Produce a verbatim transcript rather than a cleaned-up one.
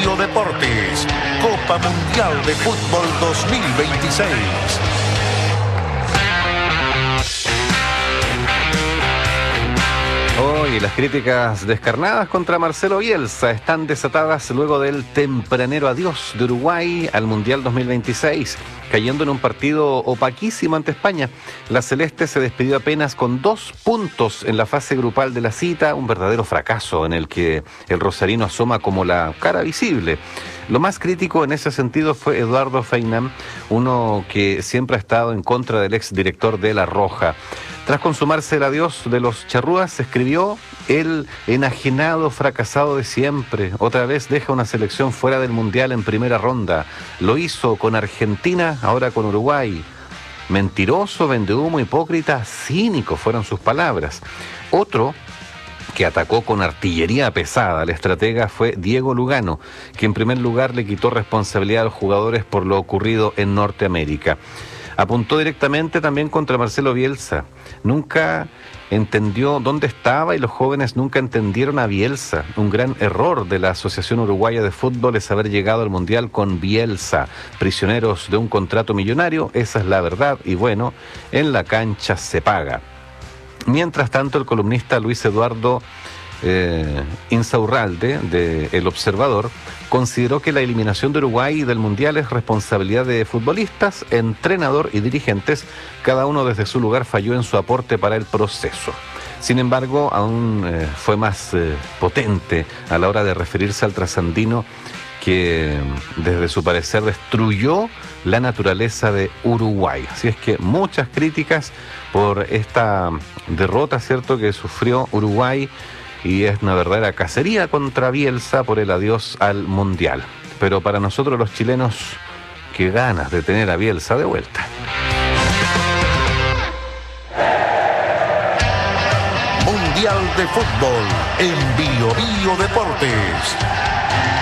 Bio Deportes, Copa Mundial de Fútbol dos mil veintiséis. Hoy las críticas descarnadas contra Marcelo Bielsa están desatadas luego del tempranero adiós de Uruguay al Mundial dos mil veintiséis, cayendo en un partido opaquísimo ante España. La Celeste se despidió apenas con dos puntos en la fase grupal de la cita, un verdadero fracaso en el que el rosarino asoma como la cara visible. Lo más crítico en ese sentido fue Eduardo Feynman, uno que siempre ha estado en contra del exdirector de La Roja. Tras consumarse el adiós de los charrúas, escribió: el enajenado fracasado de siempre, otra vez deja una selección fuera del Mundial en primera ronda. Lo hizo con Argentina, ahora con Uruguay. Mentiroso, vendehumo, hipócrita, cínico fueron sus palabras. Otro que atacó con artillería pesada al estratega fue Diego Lugano, que en primer lugar le quitó responsabilidad a los jugadores por lo ocurrido en Norteamérica. Apuntó directamente también contra Marcelo Bielsa. Nunca entendió dónde estaba y los jóvenes nunca entendieron a Bielsa. Un gran error de la Asociación Uruguaya de Fútbol es haber llegado al Mundial con Bielsa, prisioneros de un contrato millonario, esa es la verdad, y bueno, en la cancha se paga. Mientras tanto, el columnista Luis Eduardo eh, Insaurralde, de El Observador, consideró que la eliminación de Uruguay del Mundial es responsabilidad de futbolistas, entrenador y dirigentes. Cada uno desde su lugar falló en su aporte para el proceso. Sin embargo, aún eh, fue más eh, potente a la hora de referirse al trasandino que desde su parecer destruyó la naturaleza de Uruguay. Así es que muchas críticas por esta derrota, ¿cierto?, que sufrió Uruguay, y es una verdadera cacería contra Bielsa por el adiós al Mundial. Pero para nosotros los chilenos, qué ganas de tener a Bielsa de vuelta. Mundial de Fútbol en Bio Bio Deportes.